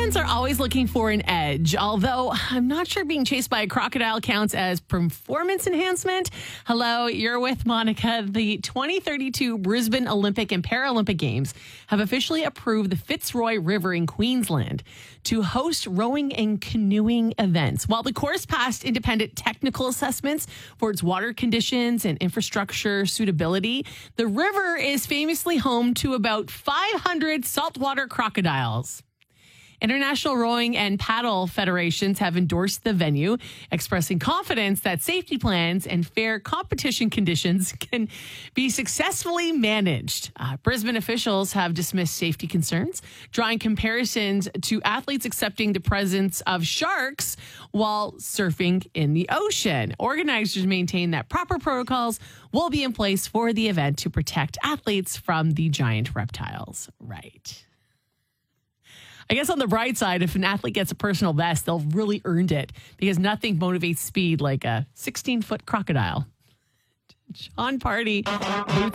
Humans are always looking for an edge, although I'm not sure being chased by a crocodile counts as performance enhancement. Hello, you're with Monica. The 2032 Brisbane Olympic and Paralympic Games have officially approved the Fitzroy River in Queensland to host rowing and canoeing events. While the course passed independent technical assessments for its water conditions and infrastructure suitability, the river is famously home to about 500 saltwater crocodiles. International Rowing and Paddle Federations have endorsed the venue, expressing confidence that safety plans and fair competition conditions can be successfully managed. Brisbane officials have dismissed safety concerns, drawing comparisons to athletes accepting the presence of sharks while surfing in the ocean. Organizers maintain that proper protocols will be in place for the event to protect athletes from the giant reptiles. Right. I guess on the bright side, if an athlete gets a personal best, they'll really earned it because nothing motivates speed like a 16-foot crocodile. Sean Party, Boots